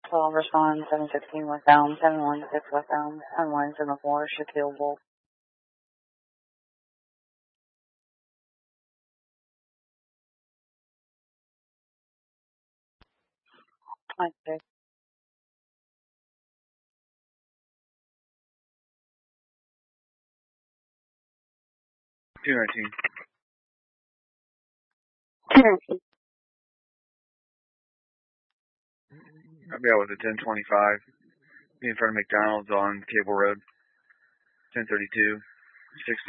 12 respond, 716 westbound, 716 westbound, 1174, Shaquille Wolf. Okay. $219. I'll be out with a 1025. Be in front of McDonald's on Cable Road. 1032. 60.